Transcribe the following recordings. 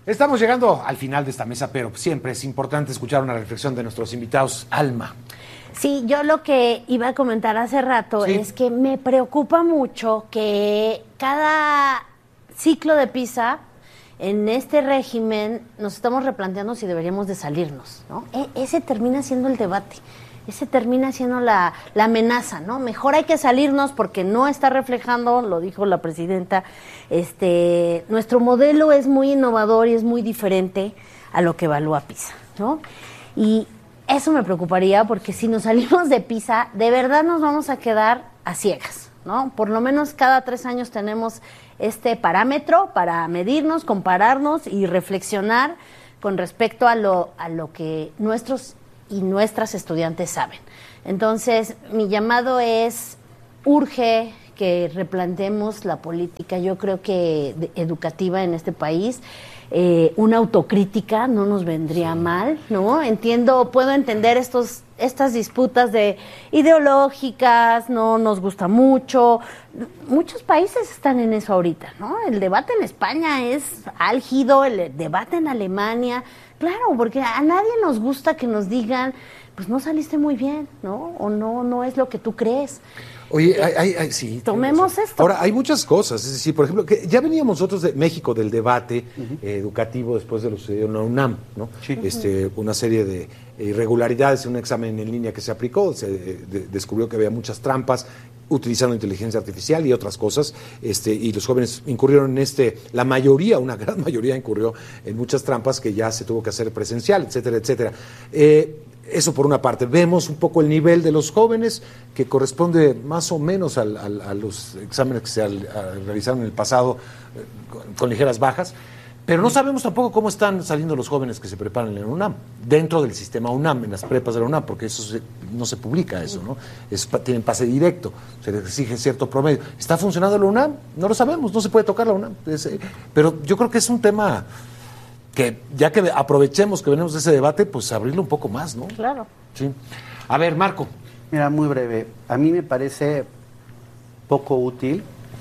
Estamos llegando al final de esta mesa, pero siempre es importante escuchar una reflexión de nuestros invitados. Alma. Sí, yo lo que iba a comentar hace rato es que me preocupa mucho que cada ciclo de PISA en este régimen nos estamos replanteando si deberíamos de salirnos, ¿no? Ese termina siendo el debate. Ese termina siendo la amenaza, ¿no? Mejor hay que salirnos porque no está reflejando, lo dijo la presidenta, nuestro modelo es muy innovador y es muy diferente a lo que evalúa PISA, ¿no? Y eso me preocuparía porque si nos salimos de PISA, de verdad nos vamos a quedar a ciegas, ¿no? Por lo menos cada 3 años tenemos este parámetro para medirnos, compararnos y reflexionar con respecto a lo que nuestros y nuestras estudiantes saben. Entonces, mi llamado es, urge que replanteemos la política, yo creo que educativa en este país. Una autocrítica no nos vendría mal, ¿no? Puedo entender estas disputas ideológicas, no nos gusta mucho. Muchos países están en eso ahorita, ¿no? El debate en España es álgido, el debate en Alemania, claro, porque a nadie nos gusta que nos digan, pues no saliste muy bien, ¿no? O no es lo que tú crees. Oye, sí. Tomemos esto. Ahora, hay muchas cosas, es decir, por ejemplo, que ya veníamos nosotros de México del debate educativo después de lo sucedido en la UNAM, ¿no? Sí. Una serie de irregularidades en un examen en línea que se aplicó, se descubrió que había muchas trampas utilizando inteligencia artificial y otras cosas, y los jóvenes incurrieron en la mayoría, una gran mayoría incurrió en muchas trampas que ya se tuvo que hacer presencial, etcétera, etcétera. Eso por una parte. Vemos un poco el nivel de los jóvenes, que corresponde más o menos a los exámenes que se realizaron en el pasado, con ligeras bajas, pero no sabemos tampoco cómo están saliendo los jóvenes que se preparan en la UNAM, dentro del sistema UNAM, en las prepas de la UNAM, porque no se publica eso, ¿no? Tienen pase directo, se les exige cierto promedio. ¿Está funcionando la UNAM? No lo sabemos, no se puede tocar la UNAM. Pero yo creo que es un tema que ya que aprovechemos que venimos de ese debate, pues abrirlo un poco más, ¿no? Claro. Sí. A ver, Marco. Mira, muy breve. A mí me parece poco útil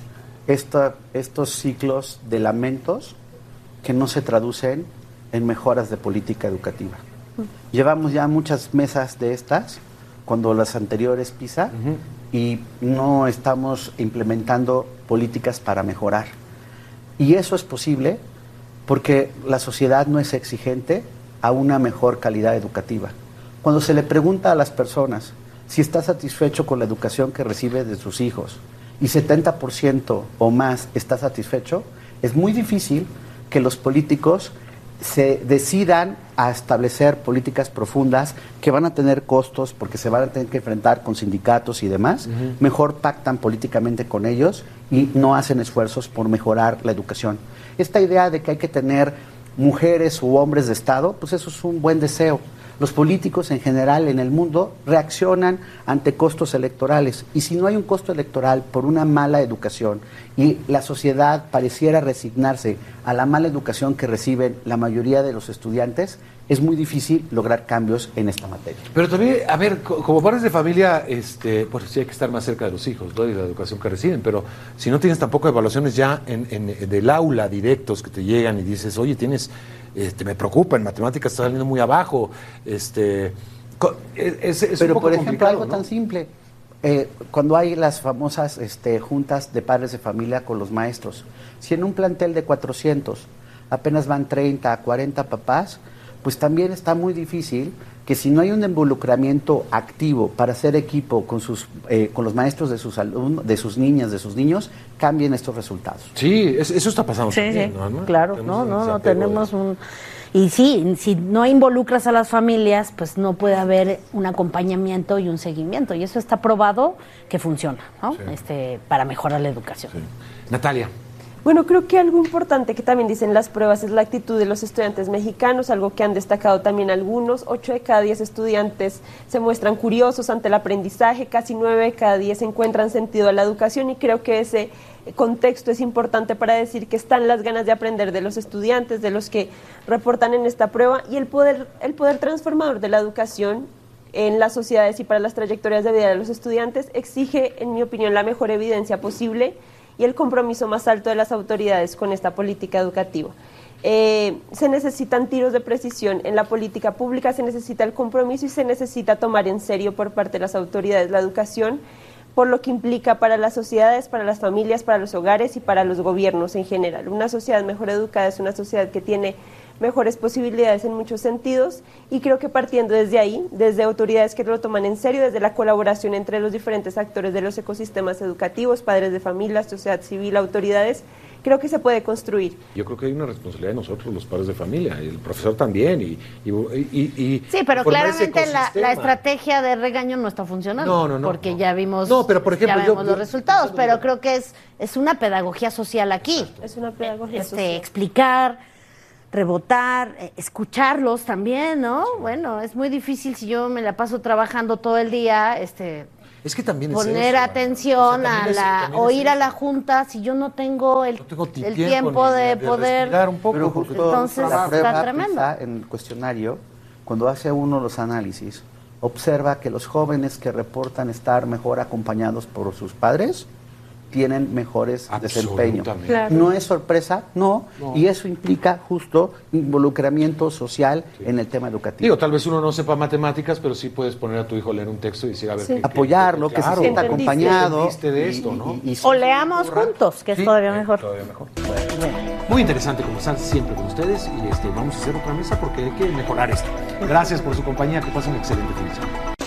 estos ciclos de lamentos que no se traducen en mejoras de política educativa. Llevamos ya muchas mesas de estas, cuando las anteriores PISA, y no estamos implementando políticas para mejorar. Y eso es posible porque la sociedad no es exigente a una mejor calidad educativa. Cuando se le pregunta a las personas si está satisfecho con la educación que recibe de sus hijos y 70% o más está satisfecho, es muy difícil que los políticos se decidan a establecer políticas profundas que van a tener costos porque se van a tener que enfrentar con sindicatos y demás. Mejor pactan políticamente con ellos y no hacen esfuerzos por mejorar la educación. Esta idea de que hay que tener mujeres u hombres de Estado, pues eso es un buen deseo. Los políticos en general en el mundo reaccionan ante costos electorales, y si no hay un costo electoral por una mala educación y la sociedad pareciera resignarse a la mala educación que reciben la mayoría de los estudiantes, es muy difícil lograr cambios en esta materia. Pero también, a ver, como padres de familia, pues sí hay que estar más cerca de los hijos, ¿no? Y de la educación que reciben, pero si no tienes tampoco evaluaciones ya del aula directos que te llegan y dices, oye, me preocupa, en matemáticas está saliendo muy abajo, pero por ejemplo, algo, ¿no?, tan simple, cuando hay las famosas juntas de padres de familia con los maestros, si en un plantel de 400 apenas van 30 a 40 papás, pues también está muy difícil que si no hay un involucramiento activo para hacer equipo con los maestros de sus alumnos, de sus niñas, de sus niños, cambien estos resultados. Sí, eso está pasando. Sí, también, sí, ¿no? claro, tenemos un... Y sí, si no involucras a las familias, pues no puede haber un acompañamiento y un seguimiento, y eso está probado que funciona, ¿no? Sí. Para mejorar la educación. Sí. Natalia. Bueno, creo que algo importante que también dicen las pruebas es la actitud de los estudiantes mexicanos, algo que han destacado también algunos. 8 de cada 10 estudiantes se muestran curiosos ante el aprendizaje, casi 9 de cada 10 encuentran sentido a la educación, y creo que ese contexto es importante para decir que están las ganas de aprender de los estudiantes, de los que reportan en esta prueba, y el poder transformador de la educación en las sociedades y para las trayectorias de vida de los estudiantes exige, en mi opinión, la mejor evidencia posible y el compromiso más alto de las autoridades con esta política educativa. se necesitan tiros de precisión en la política pública, se necesita el compromiso y se necesita tomar en serio por parte de las autoridades la educación, por lo que implica para las sociedades, para las familias, para los hogares y para los gobiernos en general. Una sociedad mejor educada es una sociedad que tiene mejores posibilidades en muchos sentidos, y creo que partiendo desde ahí, desde autoridades que lo toman en serio, desde la colaboración entre los diferentes actores de los ecosistemas educativos, padres de familia, sociedad civil, autoridades, creo que se puede construir. Yo creo que hay una responsabilidad de nosotros, los padres de familia, el profesor también. Sí, pero claramente la estrategia de regaño no está funcionando. No. Porque ya vimos, pero por ejemplo, ya vemos los resultados, pero creo que es una pedagogía social aquí. Exacto. Es una pedagogía social. Explicar, rebotar, escucharlos también, ¿no? Bueno, es muy difícil si yo me la paso trabajando todo el día, es que también poner atención ir a la junta si yo no tengo el tiempo de poder un poco. Pero justo entonces la prueba está tremendo. en el cuestionario, cuando hace uno los análisis, observa que los jóvenes que reportan estar mejor acompañados por sus padres tienen mejores desempeños. Claro. No es sorpresa, no, y eso implica justo involucramiento social en el tema educativo. Digo, tal vez uno no sepa matemáticas, pero sí puedes poner a tu hijo a leer un texto y decir, a ver... apoyarlo, que se sienta acompañado. De esto, ¿no? O leamos juntos, que es todavía mejor. Todavía mejor. Muy interesante conversar siempre con ustedes y vamos a hacer otra mesa porque hay que mejorar esto. Gracias por su compañía, que pasen un excelente fin de semana.